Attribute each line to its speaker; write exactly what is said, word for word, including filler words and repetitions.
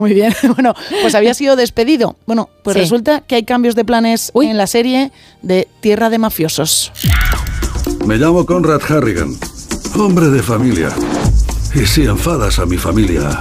Speaker 1: Muy bien, bueno, pues había sido despedido. Bueno, pues
Speaker 2: Sí.
Speaker 1: resulta que hay cambios de planes
Speaker 2: Uy.
Speaker 1: en la serie de Tierra de Mafiosos.
Speaker 3: Me llamo Conrad Harrigan, hombre de familia. Y si enfadas a mi familia,